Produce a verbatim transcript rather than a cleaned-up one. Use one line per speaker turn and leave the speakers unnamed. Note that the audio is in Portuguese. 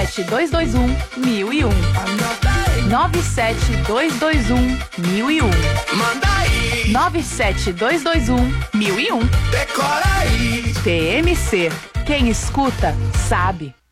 sete dois dois um, mil e um.
Anota aí.
nove sete dois dois um, mil e um.
Manda aí.
nove sete dois dois um, mil e um.
Decora aí.
T M C. Quem escuta, sabe.